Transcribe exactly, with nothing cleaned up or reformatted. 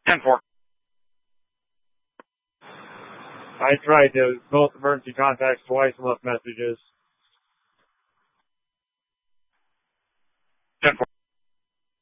ten four. I tried to both emergency contacts twice and left messages.